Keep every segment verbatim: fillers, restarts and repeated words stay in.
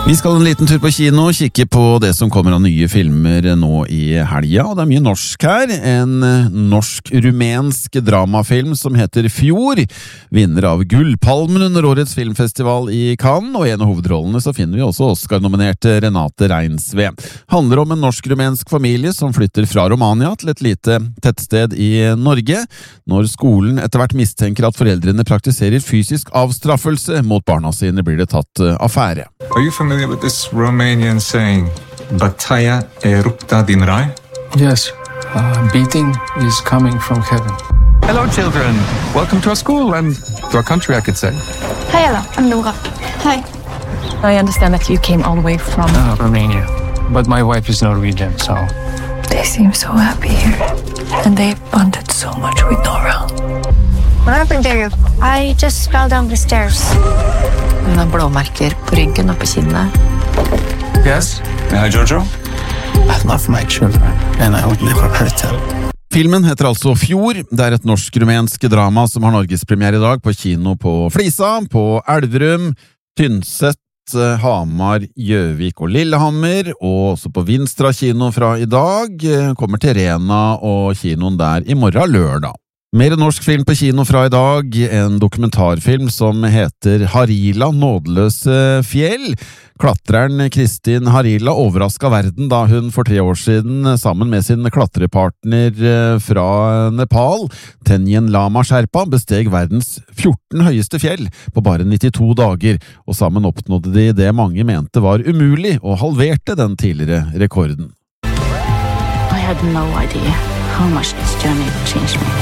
Vi skal en liten tur på kino, kikke på det som kommer av nye filmer nå i helga, og det er mye norsk her. En norsk-rumensk dramafilm som heter Fjord, vinner av Gullpalmen under årets filmfestival i Cannes, og i en av hovedrollene så finner vi også Oscar-nominerte Renate Reinsve. Handler om en norsk-rumensk familie som flytter fra Romania til et lite tettsted i Norge, når skolen etter hvert mistenker at foreldrene praktiserer fysisk avstraffelse mot barna sine, blir det tatt affære. Are you familiar with this Romanian saying, Bataya erupta din rai? Yes, uh, beating is coming from heaven. Hello, children. Welcome to our school and to our country, I could say. Hi, Ella. I'm Nora. Hi. I understand that you came all the way from... Uh, Romania, but my wife is Norwegian, so... They seem so happy here. And they bonded so much with Nora. What happened there? I just fell down the stairs. Hun har blåmerker på ryggen og på kinnet. Yes? Uh, Giorgio? I love my children, and I would never hurt them. Filmen heter altså Fjord. Det er et norsk-rumensk drama som har norgespremiere i dag på kino på Flisa, på Elverum, Tynset, Hamar, Gjøvik og Lillehammer, og også på Vinstra kino fra i dag. Kommer til Rena og kinoen der i morgen lørdag. Mer norsk film på kino fra i dag, en dokumentarfilm som heter Harila, nådeløse fjell. Klatreren Kristin Harila overrasket verden da hun for tre år siden sammen med sin klatrepartner fra Nepal, Tenjen Lama Sherpa, besteg verdens fjorten høyeste fjell på bare nittito dager, og sammen oppnådde de det mange mente var umulig og halverte den tidligere rekorden. I had no idea how much this journey would change me.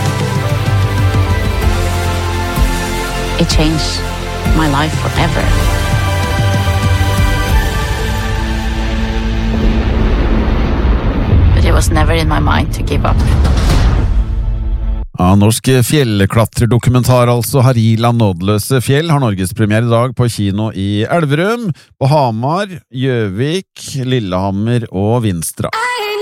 It changed my life forever. But it was never in my mind to give up. Ja, norsk fjellklatredokumentar, altså Harila, nådeløse fjell, har norgespremiere i dag på kino i Elverum, på Hamar, Gjøvik, Lillehammer og Vinstra.